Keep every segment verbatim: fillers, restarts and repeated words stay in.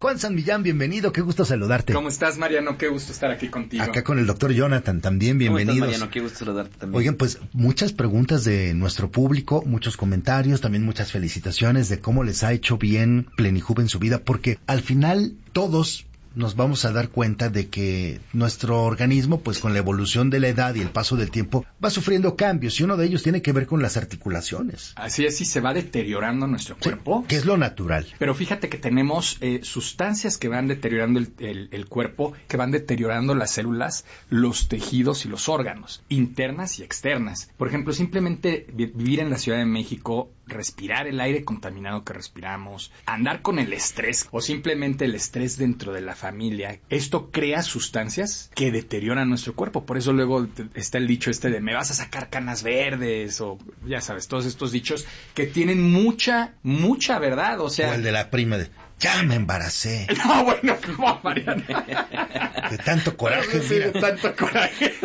Juan San Millán, bienvenido, qué gusto saludarte. ¿Cómo estás, Mariano? Qué gusto estar aquí contigo. Acá con el doctor Jonathan, también bienvenidos. ¿Cómo estás, Mariano? Qué gusto saludarte también. Oigan, pues muchas preguntas de nuestro público, muchos comentarios, también muchas felicitaciones de cómo les ha hecho bien Plenihub en su vida, porque al final todos nos vamos a dar cuenta de que nuestro organismo, pues con la evolución de la edad y el paso del tiempo, va sufriendo cambios, y uno de ellos tiene que ver con las articulaciones. Así es, y se va deteriorando nuestro cuerpo. Sí, que es lo natural. Pero fíjate que tenemos eh, sustancias que van deteriorando el, el, el cuerpo, que van deteriorando las células, los tejidos y los órganos, internas y externas. Por ejemplo, simplemente vi- vivir en la Ciudad de México, respirar el aire contaminado que respiramos, andar con el estrés o simplemente el estrés dentro de la familia, esto crea sustancias que deterioran nuestro cuerpo. Por eso luego está el dicho este de me vas a sacar canas verdes, o ya sabes, todos estos dichos que tienen mucha, mucha verdad. O sea, O el de la prima de ya me embaracé. No, bueno, no, Mariano. De tanto coraje, Sí, mira. de tanto coraje.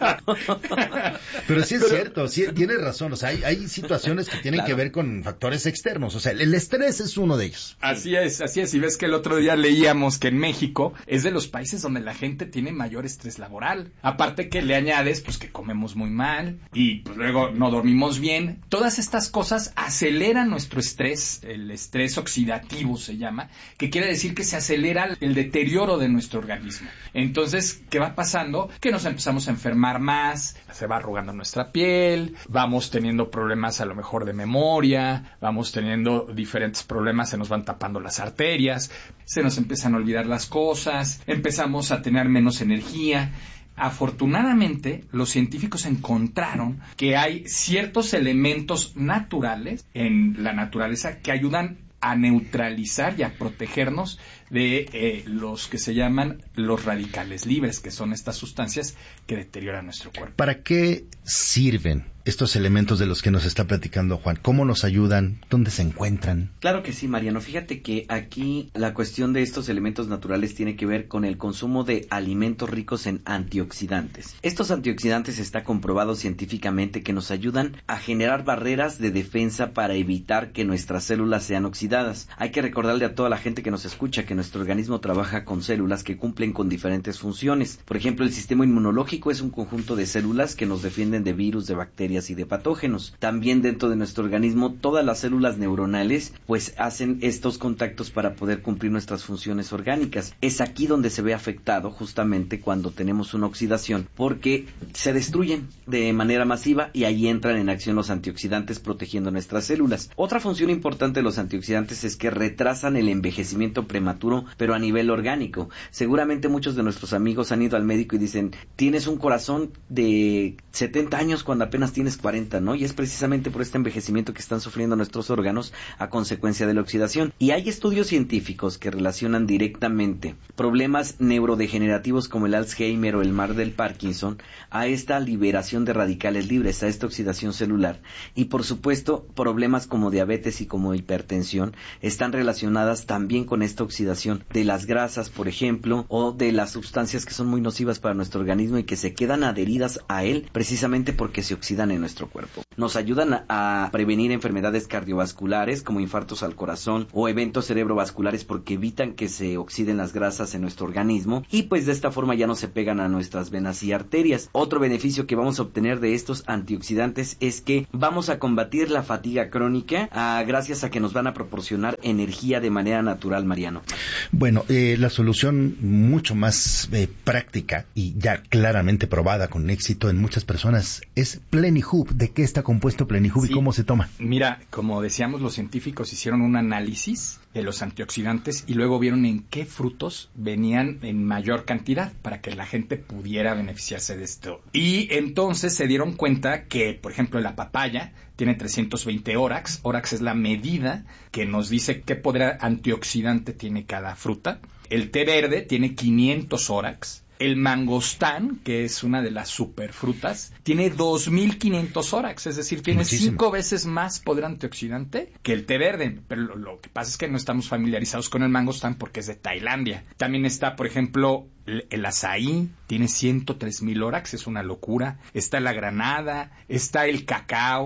Pero sí es cierto, sí, tiene razón. O sea, hay, hay situaciones que tienen Claro. que ver con factores externos. O sea, el estrés es uno de ellos. Así es, así es. Y ves que el otro día leíamos que en México es de los países donde la gente tiene mayor estrés laboral. Aparte que le añades, pues que comemos muy mal y pues luego no dormimos bien. Todas estas cosas aceleran nuestro estrés, el estrés oxidativo se llama, que quiere decir que se acelera el deterioro de nuestro organismo. Entonces, ¿qué va pasando? Que nos empezamos a enfermar más, se va arrugando nuestra piel, vamos teniendo problemas a lo mejor de memoria, vamos teniendo diferentes problemas, se nos van tapando las arterias, se nos empiezan a olvidar las cosas, empezamos a tener menos energía. Afortunadamente, los científicos encontraron que hay ciertos elementos naturales en la naturaleza que ayudan a neutralizar y a protegernos de eh, los que se llaman los radicales libres, que son estas sustancias que deterioran nuestro cuerpo. ¿Para qué sirven estos elementos de los que nos está platicando Juan? ¿Cómo nos ayudan? ¿Dónde se encuentran? Claro que sí, Mariano. Fíjate que aquí la cuestión de estos elementos naturales tiene que ver con el consumo de alimentos ricos en antioxidantes. Estos antioxidantes está comprobado científicamente que nos ayudan a generar barreras de defensa para evitar que nuestras células sean oxidadas. Hay que recordarle a toda la gente que nos escucha que nuestro organismo trabaja con células que cumplen con diferentes funciones. Por ejemplo, el sistema inmunológico es un conjunto de células que nos defienden de virus, de bacterias y de patógenos. También dentro de nuestro organismo todas las células neuronales pues hacen estos contactos para poder cumplir nuestras funciones orgánicas. Es aquí donde se ve afectado justamente cuando tenemos una oxidación, porque se destruyen de manera masiva y ahí entran en acción los antioxidantes protegiendo nuestras células. Otra función importante de los antioxidantes es que retrasan el envejecimiento prematuro, pero a nivel orgánico. Seguramente muchos de nuestros amigos han ido al médico y dicen, tienes un corazón de setenta años cuando apenas tienes cuarenta, ¿no? Y es precisamente por este envejecimiento que están sufriendo nuestros órganos a consecuencia de la oxidación. Y hay estudios científicos que relacionan directamente problemas neurodegenerativos como el Alzheimer o el mal del Parkinson a esta liberación de radicales libres, a esta oxidación celular. Y por supuesto, problemas como diabetes y como hipertensión están relacionadas también con esta oxidación de las grasas, por ejemplo, o de las sustancias que son muy nocivas para nuestro organismo y que se quedan adheridas a él precisamente porque se oxidan en nuestro cuerpo. Nos ayudan a, a prevenir enfermedades cardiovasculares como infartos al corazón o eventos cerebrovasculares porque evitan que se oxiden las grasas en nuestro organismo y pues de esta forma ya no se pegan a nuestras venas y arterias. Otro beneficio que vamos a obtener de estos antioxidantes es que vamos a combatir la fatiga crónica a, gracias a que nos van a proporcionar energía de manera natural, Mariano. Bueno, eh, la solución mucho más eh, práctica y ya claramente probada con éxito en muchas personas es Plenihub. ¿De qué está compuesto Plenihub Sí. y cómo se toma? Mira, como decíamos, los científicos hicieron un análisis de los antioxidantes y luego vieron en qué frutos venían en mayor cantidad para que la gente pudiera beneficiarse de esto. Y entonces se dieron cuenta que, por ejemplo, la papaya tiene trescientos veinte órax. Órax es la medida que nos dice qué poder antioxidante tiene cada fruta. El té verde tiene quinientos órax. El mangostán, que es una de las superfrutas, tiene dos mil quinientos órax, es decir, tiene Muchísimo. cinco veces más poder antioxidante que el té verde. Pero lo, lo que pasa es que no estamos familiarizados con el mangostán porque es de Tailandia. También está, por ejemplo, el, el azaí, tiene ciento tres mil órax, es una locura. Está la granada, está el cacao,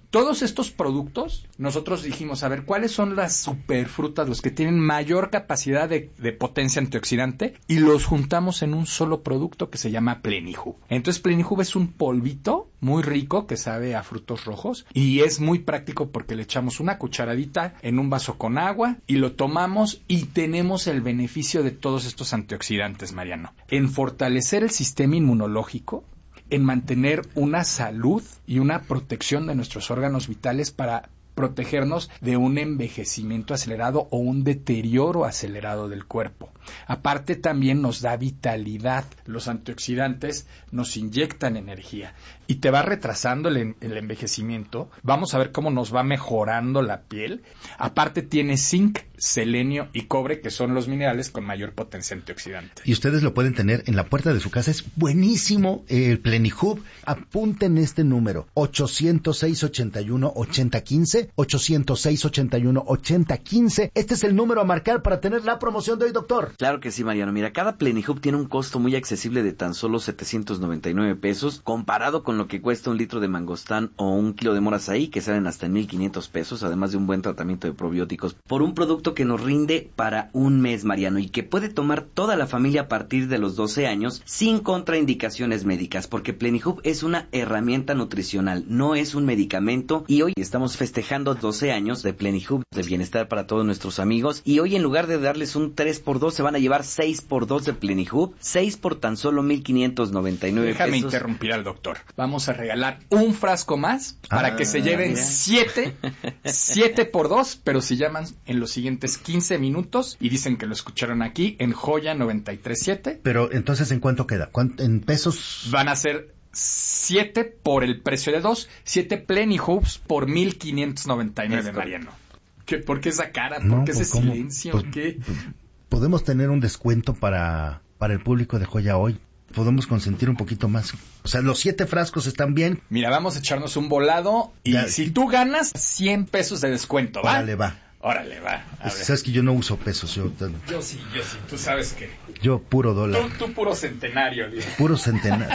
Todos estos productos, nosotros dijimos, a ver, ¿cuáles son las superfrutas, los que tienen mayor capacidad de, de potencia antioxidante? Y los juntamos en un solo producto que se llama Plenihub. Entonces, Plenihub es un polvito muy rico que sabe a frutos rojos y es muy práctico porque le echamos una cucharadita en un vaso con agua y lo tomamos y tenemos el beneficio de todos estos antioxidantes, Mariano, en fortalecer el sistema inmunológico, en mantener una salud y una protección de nuestros órganos vitales para protegernos de un envejecimiento acelerado o un deterioro acelerado del cuerpo. Aparte, también nos da vitalidad. Los antioxidantes nos inyectan energía y te va retrasando el, el envejecimiento. Vamos a ver cómo nos va mejorando la piel. Aparte, tiene zinc, selenio y cobre, que son los minerales con mayor potencia antioxidante. Y ustedes lo pueden tener en la puerta de su casa. Es buenísimo el Plenihub. Apunten este número: ochocientos seis, ochenta y uno, ochenta quince, ochocientos seis, ochenta y uno, ochenta quince. Este es el número a marcar para tener la promoción de hoy, doctor. Claro que sí, Mariano. Mira, cada Plenihub tiene un costo muy accesible de tan solo setecientos noventa y nueve pesos, comparado con lo que cuesta un litro de mangostán o un kilo de moras ahí, que salen hasta en mil quinientos pesos, además de un buen tratamiento de probióticos, por un producto que nos rinde para un mes, Mariano, y que puede tomar toda la familia a partir de los doce años sin contraindicaciones médicas, porque Plenihub es una herramienta nutricional, no es un medicamento. Y hoy estamos festejando doce años de Plenihub, de bienestar para todos nuestros amigos, y hoy en lugar de darles un tres por dos se van a llevar seis por dos de Plenihub, seis por tan solo mil quinientos noventa y nueve Déjame pesos. interrumpir al doctor. Vamos a regalar un frasco más para ah, que se lleven mira. siete, siete por dos, pero si llaman en los siguientes quince minutos y dicen que lo escucharon aquí en Joya noventa y tres punto siete. Pero entonces, ¿en cuánto queda? ¿Cuánto, en pesos? Van a ser siete por el precio de dos, siete Plenihubs por mil quinientos noventa y nueve, Mariano. ¿Qué, ¿Por qué esa cara? ¿Por No, qué pues, ese ¿cómo? silencio? Pues, ¿Qué? ¿Podemos tener un descuento para, para el público de Joya hoy? ¿Podemos consentir un poquito más? O sea, los siete frascos están bien. Mira, vamos a echarnos un volado y Ya. si tú ganas, cien pesos de descuento, ¿va? Órale, va. Órale, va. A ver. Sabes que yo no uso pesos, yo, Yo sí, yo sí. Tú sabes que... yo puro dólar, Tú, tú puro centenario, digo. puro centenar.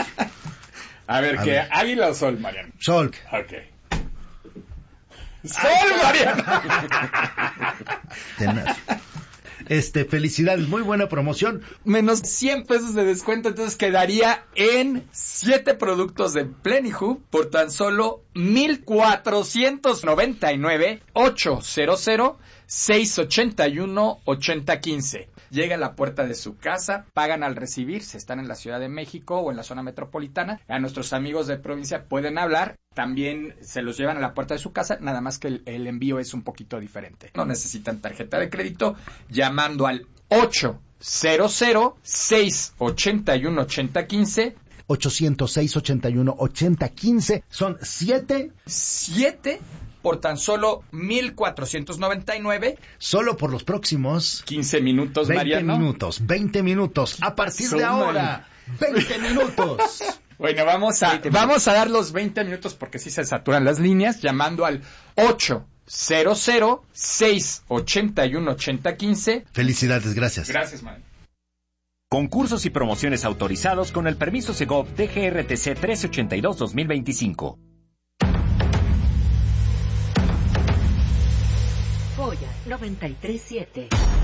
A ver, A ¿qué? ver. ¿Águila o sol, Mariano? Sol. Ok. ¡Sol, Mariano! Tenaz. Este, felicidades, muy buena promoción. Menos cien pesos de descuento, entonces quedaría en siete productos de Plenihub por tan solo mil cuatrocientos noventa y nueve, ochocientos, seiscientos ochenta y uno, ochenta quince. Llega a la puerta de su casa, pagan al recibir, si están en la Ciudad de México o en la zona metropolitana. A nuestros amigos de provincia pueden hablar, también se los llevan a la puerta de su casa, nada más que el, el envío es un poquito diferente. No necesitan tarjeta de crédito, llamando al ochocientos, seiscientos ochenta y uno, ochenta quince. ochocientos seis, ochenta y uno, ochenta quince. Son siete. siete por tan solo mil cuatrocientos noventa y nueve. Solo por los próximos quince minutos, veinte Mariano. minutos, veinte minutos. A partir de Súmale. ahora, veinte minutos. Bueno, vamos a, vamos a dar los veinte minutos porque sí se saturan las líneas, llamando al ochocientos, seiscientos ochenta y uno, ochenta quince. Felicidades, gracias. Gracias, man. Concursos y promociones autorizados con el permiso Segov D G R T C trece ochenta y dos dos mil veinticinco. Joya noventa y tres punto siete.